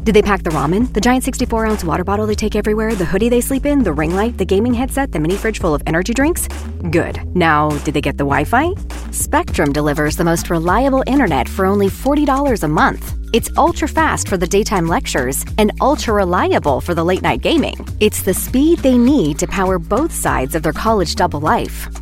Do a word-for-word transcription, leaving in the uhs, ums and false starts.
Did they pack the ramen, the giant sixty-four ounce water bottle they take everywhere, the hoodie they sleep in, the ring light, the gaming headset, the mini fridge full of energy drinks? Good. Now, did they get the Wi-Fi? Spectrum delivers the most reliable internet for only forty dollars a month. It's ultra-fast for the daytime lectures and ultra-reliable for the late-night gaming. It's the speed they need to power both sides of their college double life.